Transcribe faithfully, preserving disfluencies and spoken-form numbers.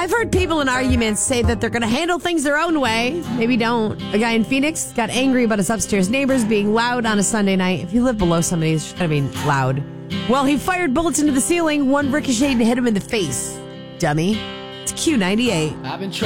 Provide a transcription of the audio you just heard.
I've heard people in arguments say that they're going to handle things their own way. Maybe don't. A guy in Phoenix got angry about his upstairs neighbors being loud on a Sunday night. If you live below somebody, it's just going to be loud. Well, he fired bullets into the ceiling. One ricocheted and hit him in the face. Dummy. It's Q ninety-eight. I've been trying.